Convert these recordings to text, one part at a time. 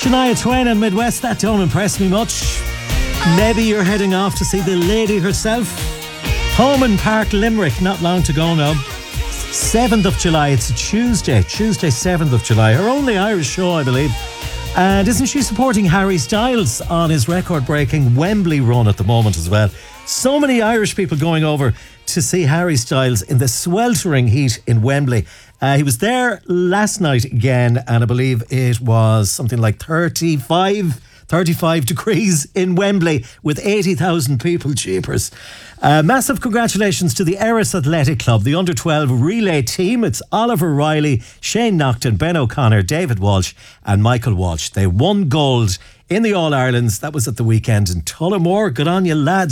Shania Twain and Midwest, that don't impress me much. Maybe you're heading off to see the lady herself. Home in Park Limerick, not long to go now. 7th of July, it's a Tuesday 7th of July. Her only Irish show, I believe. And isn't she supporting Harry Styles on his record-breaking Wembley run at the moment as well? So many Irish people going over to see Harry Styles in the sweltering heat in Wembley. He was there last night again, and I believe it was something like 35 degrees in Wembley with 80,000 people. Jeepers. Massive congratulations to the Erris Athletic Club, the under-12 relay team. It's Oliver Riley, Shane Naughton, Ben O'Connor, David Walsh and Michael Walsh. They won gold in the All-Irelands. That was at the weekend in Tullamore. Good on you, lads.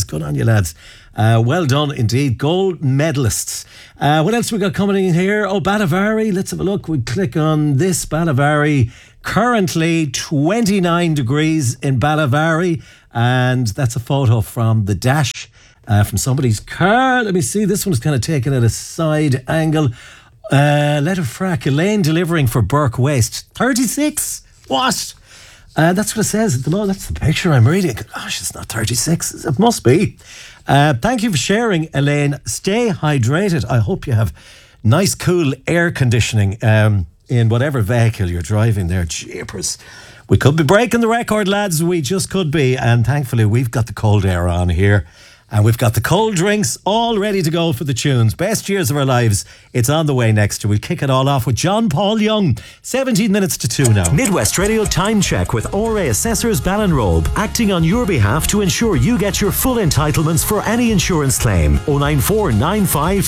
Well done indeed. Gold medalists. What else we got coming in here? Oh, Badavari. Let's have a look. We click on this. Badavari. Currently 29 degrees in Badavari. And that's a photo from the dash from somebody's car. Let me see. This one's kind of taken at a side angle. Letter frack. Elaine delivering for Burke Waste. 36? What? That's what it says at the moment. That's the picture I'm reading. Gosh, it's not 36. It must be. Thank you for sharing, Elaine. Stay hydrated. I hope you have nice, cool air conditioning in whatever vehicle you're driving there. Jeepers. We could be breaking the record, lads. We just could be. And thankfully, we've got the cold air on here. And we've got the cold drinks all ready to go for the tunes. Best years of our lives. It's on the way next. We'll kick it all off with John Paul Young. 17 minutes to 2 now. Midwest Radio Time Check with ORA Assessors Ballinrobe, acting on your behalf to ensure you get your full entitlements for any insurance claim. 094 95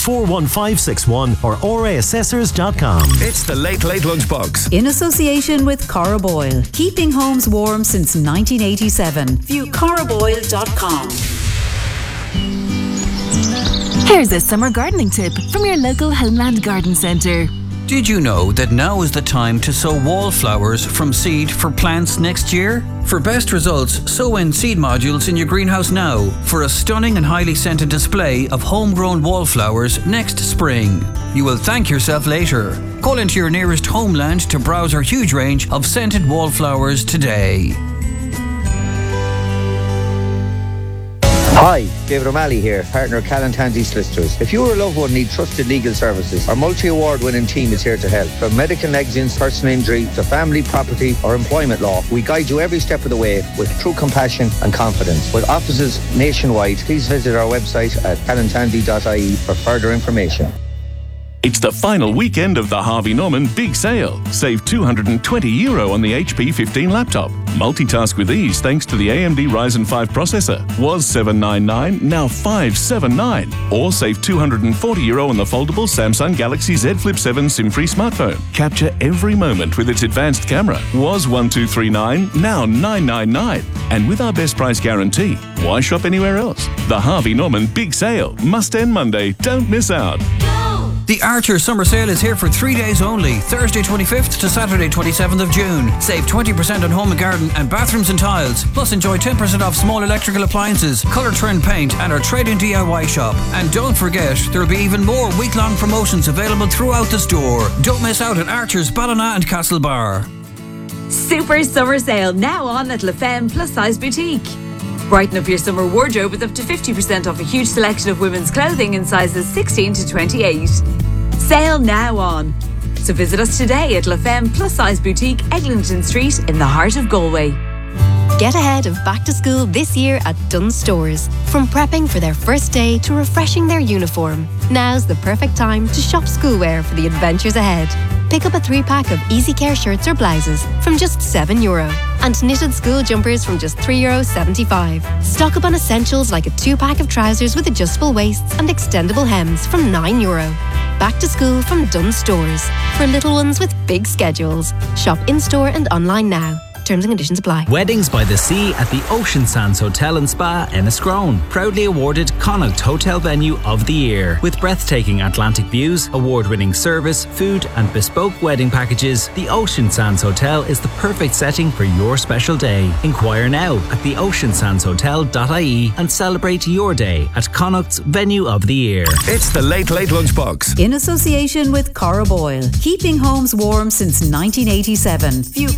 41561 or oraassessors.com. It's the Late Lunchbox. In association with Cora Boyle. Keeping homes warm since 1987. View coraboyle.com. Here's a summer gardening tip from your local Homeland Garden Centre. Did you know that now is the time to sow wallflowers from seed for plants next year? For best results, sow in seed modules in your greenhouse now for a stunning and highly scented display of homegrown wallflowers next spring. You will thank yourself later. Call into your nearest Homeland to browse our huge range of scented wallflowers today. Hi, David O'Malley here, partner of Callan Tansey Solicitors. If you or a loved one need trusted legal services, our multi-award winning team is here to help. From medical negligence, personal injury, to family, property or employment law, we guide you every step of the way with true compassion and confidence. With offices nationwide, please visit our website at callantansey.ie for further information. It's the final weekend of the Harvey Norman Big Sale. Save €220 on the HP 15 laptop. Multitask with ease thanks to the AMD Ryzen 5 processor. Was $799, now $579. Or save €240 on the foldable Samsung Galaxy Z Flip 7 SIM-free smartphone. Capture every moment with its advanced camera. Was $1239, now $999. And with our best price guarantee, why shop anywhere else? The Harvey Norman Big Sale must end Monday. Don't miss out. The Archer Summer Sale is here for 3 days only, Thursday 25th to Saturday 27th of June. Save 20% on home and garden and bathrooms and tiles. Plus enjoy 10% off small electrical appliances, Colour Trend paint and our trade-in DIY shop. And don't forget, there will be even more week-long promotions available throughout the store. Don't miss out at Archer's Ballina and Castlebar. Super Summer Sale now on at La Femme Plus Size Boutique. Brighten up your summer wardrobe with up to 50% off a huge selection of women's clothing in sizes 16 to 28. Sale now on. So visit us today at La Femme Plus Size Boutique, Eglinton Street in the heart of Galway. Get ahead of back to school this year at Dunnes Stores. From prepping for their first day to refreshing their uniform, now's the perfect time to shop schoolwear for the adventures ahead. Pick up a 3-pack of Easy Care shirts or blouses from just €7 and knitted school jumpers from just €3.75. Stock up on essentials like a 2-pack of trousers with adjustable waists and extendable hems from €9. Back to school from Dunnes Stores. For little ones with big schedules. Shop in-store and online now. Terms and conditions apply. Weddings by the Sea at the Ocean Sands Hotel and Spa, Enniscrone. Proudly awarded Connacht Hotel Venue of the Year. With breathtaking Atlantic views, award-winning service, food and bespoke wedding packages, the Ocean Sands Hotel is the perfect setting for your special day. Inquire now at theoceansandshotel.ie and celebrate your day at Connacht's Venue of the Year. It's the Late Lunchbox. In association with Cora Boyle. Keeping homes warm since 1987. View